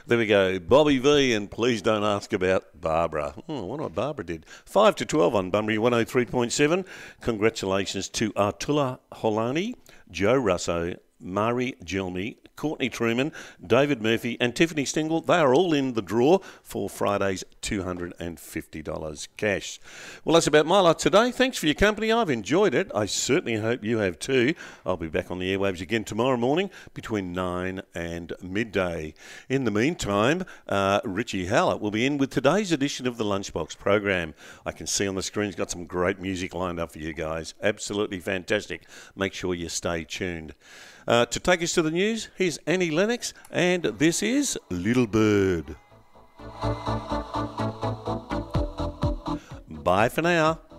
There we go. Bobby V, and please don't ask about Barbara. I wonder what Barbara did. 5 to 12 on Bunbury 103.7. Congratulations to Artula Holani, Joe Russo, Mari Gelmi, Courtney Truman, David Murphy and Tiffany Stengel. They are all in the draw for Friday's $250 cash. Well, that's about my lot today. Thanks for your company. I've enjoyed it. I certainly hope you have too. I'll be back on the airwaves again tomorrow morning between 9 and midday. In the meantime, Richie Hallett will be in with today's edition of the Lunchbox program. I can see on the screen he's got some great music lined up for you guys. Absolutely fantastic. Make sure you stay tuned. To take us to the news, here's Annie Lennox, and this is Little Bird. Bye for now.